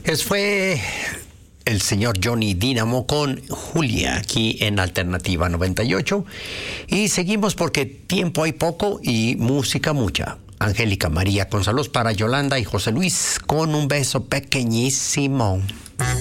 Eso fue el señor Johnny Dynamo con Julia aquí en Alternativa 98. Y seguimos porque tiempo hay poco y música mucha. Angélica María con saludos para Yolanda y José Luis con un beso pequeñísimo.